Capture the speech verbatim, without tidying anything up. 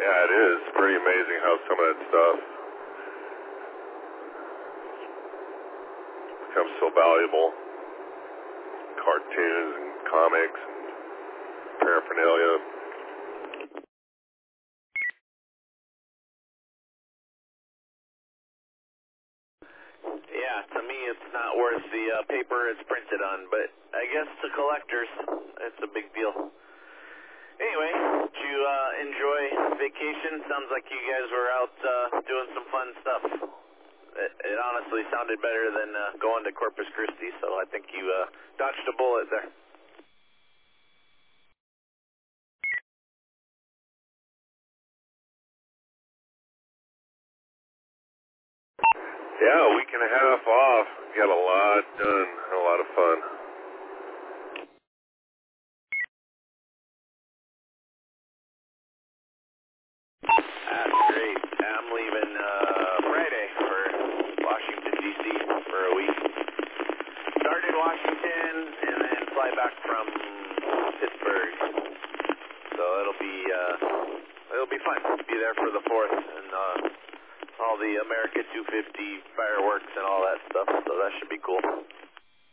Yeah, it is. Pretty amazing how some of that stuff becomes so valuable. Cartoons and comics and paraphernalia. Yeah, to me it's not worth the uh, paper it's printed on, but I guess to collectors, it's a big deal. Anyway, did you uh, enjoy vacation? Sounds like you guys were out uh, doing some fun stuff. It, it honestly sounded better than uh, going to Corpus Christi, so I think you uh, dodged a bullet there. Yeah, a week and a half off. Got a lot done. A lot of fun. That's great. I'm leaving uh, Friday for Washington, D C for a week. Start in Washington and then fly back from Pittsburgh. So it'll be uh, it'll be fun. Be there for the fourth and uh, all the America two fifty fireworks and all that stuff. So that should be cool.